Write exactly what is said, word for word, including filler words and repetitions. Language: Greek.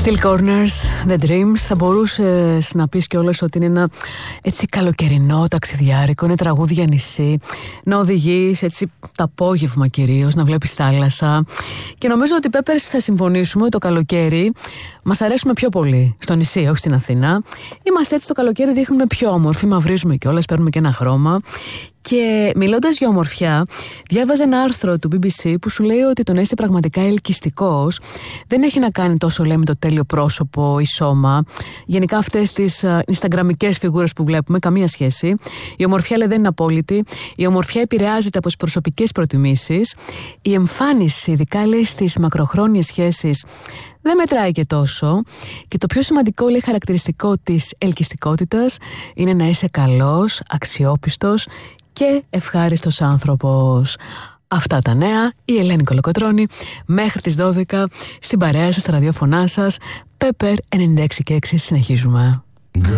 Still Corners, The Dreams. Θα μπορούσες να πεις κιόλας ότι είναι ένα έτσι καλοκαιρινό ταξιδιάρικο, είναι τραγούδια νησί, να οδηγείς έτσι το απόγευμα κυρίως, να βλέπεις θάλασσα. Και νομίζω ότι οι Peppers θα συμφωνήσουμε ότι το καλοκαίρι μας αρέσουμε πιο πολύ στο νησί, όχι στην Αθήνα. Είμαστε έτσι το καλοκαίρι, δείχνουμε πιο όμορφοι, μαυρίζουμε κιόλας, παίρνουμε και ένα χρώμα. Και μιλώντας για ομορφιά, διάβαζα ένα άρθρο του μπι μπι σι που σου λέει ότι το να είσαι πραγματικά ελκυστικός δεν έχει να κάνει τόσο, λέει, με το τέλειο πρόσωπο ή σώμα. Γενικά αυτές τις instagramικές φιγούρες που βλέπουμε, καμία σχέση. Η ομορφιά, λέει, δεν είναι απόλυτη. Η ομορφιά επηρεάζεται από τις προσωπικές προτιμήσεις. Η εμφάνιση, ειδικά, λέει, στις μακροχρόνιες σχέσεις, δεν μετράει και τόσο. Και το πιο σημαντικό, λέει, χαρακτηριστικό της ελκυστικότητας είναι να είσαι καλός, αξιόπιστος και ευχάριστος άνθρωπος. Αυτά τα νέα, η Ελένη Κολοκοτρώνη, μέχρι τις δώδεκα στην παρέα σας, στα ραδιόφωνά σας. Pepper ενενήντα έξι και έξι, συνεχίζουμε.